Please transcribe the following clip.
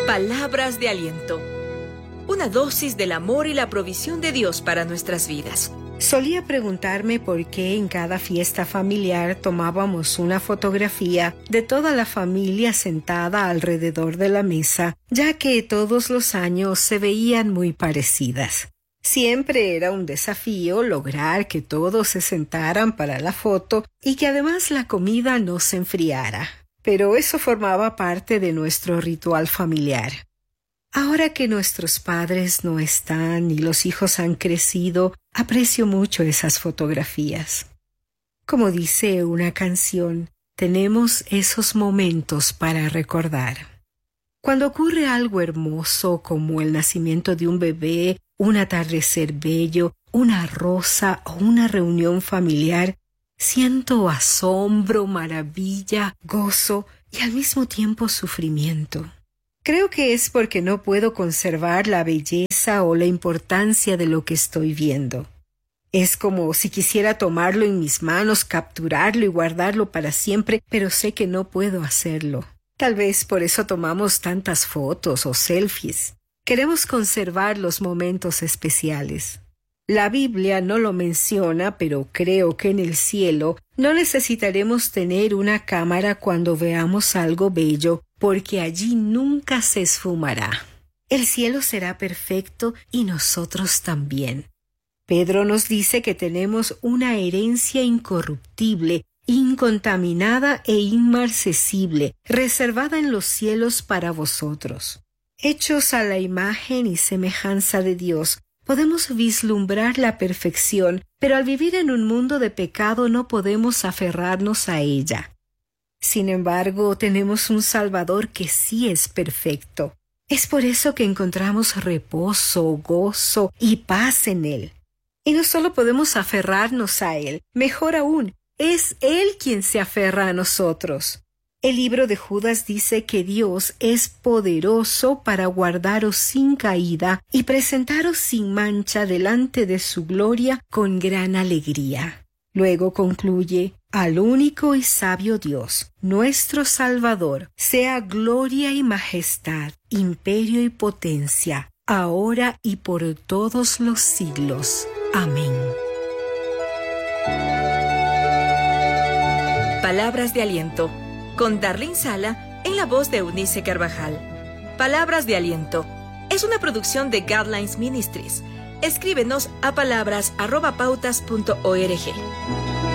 Palabras de aliento. Una dosis del amor y la provisión de Dios para nuestras vidas. Solía preguntarme por qué en cada fiesta familiar tomábamos una fotografía de toda la familia sentada alrededor de la mesa, ya que todos los años se veían muy parecidas. Siempre era un desafío lograr que todos se sentaran para la foto y que además la comida no se enfriara. Pero eso formaba parte de nuestro ritual familiar. Ahora que nuestros padres no están y los hijos han crecido, aprecio mucho esas fotografías. Como dice una canción, tenemos esos momentos para recordar. Cuando ocurre algo hermoso como el nacimiento de un bebé, un atardecer bello, una rosa o una reunión familiar, siento asombro, maravilla, gozo y al mismo tiempo sufrimiento. Creo que es porque no puedo conservar la belleza o la importancia de lo que estoy viendo. Es como si quisiera tomarlo en mis manos, capturarlo y guardarlo para siempre, pero sé que no puedo hacerlo. Tal vez por eso tomamos tantas fotos o selfies. Queremos conservar los momentos especiales. La Biblia no lo menciona, pero creo que en el cielo no necesitaremos tener una cámara cuando veamos algo bello, porque allí nunca se esfumará. El cielo será perfecto y nosotros también. Pedro nos dice que tenemos una herencia incorruptible, incontaminada e inmarcesible, reservada en los cielos para vosotros. Hechos a la imagen y semejanza de Dios, podemos vislumbrar la perfección, pero al vivir en un mundo de pecado no podemos aferrarnos a ella. Sin embargo, tenemos un Salvador que sí es perfecto. Es por eso que encontramos reposo, gozo y paz en Él. Y no solo podemos aferrarnos a Él, mejor aún, es Él quien se aferra a nosotros. El libro de Judas dice que Dios es poderoso para guardaros sin caída y presentaros sin mancha delante de su gloria con gran alegría. Luego concluye, al único y sabio Dios, nuestro Salvador, sea gloria y majestad, imperio y potencia, ahora y por todos los siglos. Amén. Palabras de aliento. Con Darlene Sala en la voz de Eunice Carvajal. Palabras de aliento es una producción de Guidelines Ministries. Escríbenos a palabras@pautas.org.